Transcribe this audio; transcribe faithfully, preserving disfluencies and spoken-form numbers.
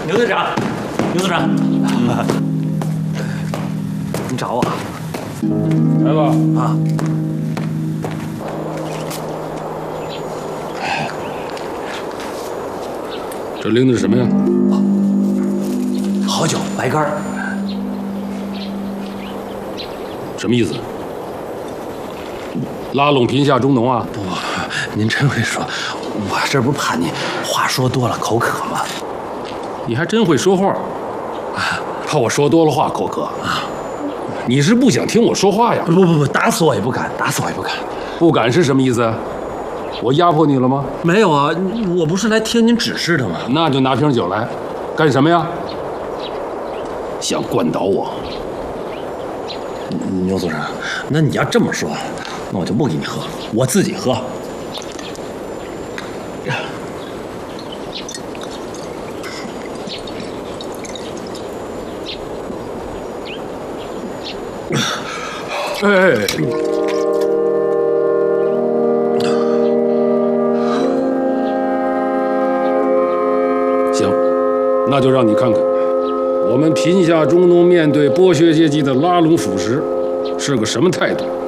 牛队长，牛队长，你找我？ 来吧。 啊。 这拎的是什么呀？ 好酒，白干儿。 什么意思？拉拢贫下中农啊？ 不，您真会说，我这不是怕您话说多了口渴吗？ 你还真会说话啊！怕我说多了话口渴啊？你是不想听我说话呀？ 不不不，打死我也不敢，打死我也不敢。 不敢是什么意思？我压迫你了吗？ 没有啊，我不是来听您指示的吗？ 那就拿瓶酒来，干什么呀？想灌倒我？ 牛组长，那你要这么说，那我就不给你喝，我自己喝。 哎，行，那就让你看看，我们贫下中农面对剥削阶级的拉拢腐蚀是个什么态度。